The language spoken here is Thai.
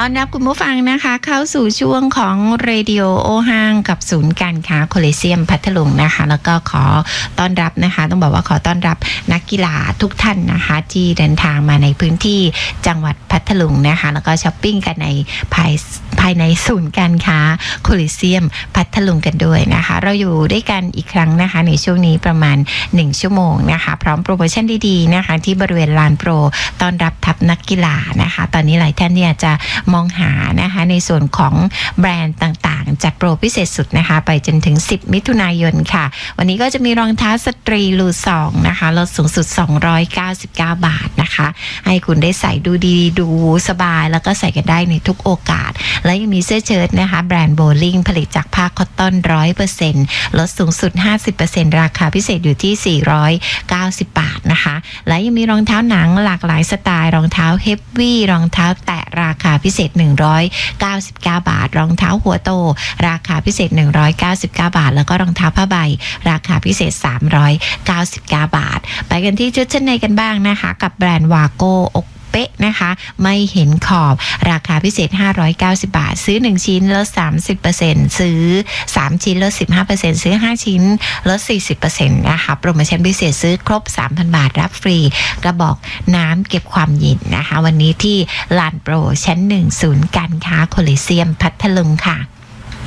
ต้อนรับคุณผู้ฟังนะคะเข้าสู่ช่วงของเรดิโอโอห้างกับศูนย์การค้าโคลิเซียมพัทลุงนะคะแล้วก็ขอต้อนรับนะคะต้องบอกว่าขอต้อนรับนักกีฬาทุกท่านนะคะที่เดินทางมาในพื้นที่จังหวัดพัทลุงนะคะแล้วก็ช้อปปิ้งกันในภายในศูนย์การค้าโคลิเซียมพัทลุงกันด้วยนะคะเราอยู่ด้วยกันอีกครั้งนะคะในช่วงนี้ประมาณ1ชั่วโมงนะคะพร้อมโปรโมชั่นดีๆนะคะที่บริเวณลานโปรต้อนรับทัพนักกีฬานะคะตอนนี้หลายท่านเนี่ยจะมองหานะคะในส่วนของแบรนด์ต่างๆจัดโปรพิเศษสุดนะคะไปจนถึง10มิถุนายนค่ะวันนี้ก็จะมีรองเท้าสตรีลู2นะคะลดสูงสุด299 บาทนะคะให้คุณได้ใส่ดูดีดูสบายแล้วก็ใส่กันได้ในทุกโอกาสและยังมีเสื้อเชิ้ตนะคะแบรนด์โบลิ่งผลิตจากผ้าคอตตอน 100% ลดสูงสุด 50% ราคาพิเศษอยู่ที่490 บาทนะคะและยังมีรองเท้าหนังหลากหลายสไตล์รองเท้าเฮฟวี่รองเท้าแตะราคาพิเศษ199 บาทรองเท้าหัวโตราคาพิเศษ199 บาทแล้วก็รองเท้าผ้าใบราคาพิเศษ399 บาทไปกันที่ชุดชั้นในกันบ้างนะคะกับแบรนด์วาโก้อกเป๊ะนะคะไม่เห็นขอบราคาพิเศษ590 บาทซื้อ1ชิ้นลด 30% ซื้อ3ชิ้นลด 15% ซื้อ5ชิ้นลด 40% นะคะโปรโมชั่นพิเศษซื้อครบ 3,000 บาทรับฟรีกระบอกน้ำเก็บความเย็นนะคะวันนี้ที่ลานโปรชั้น1ศูนย์การค้าโคลิเซียมพัทลุงค่ะ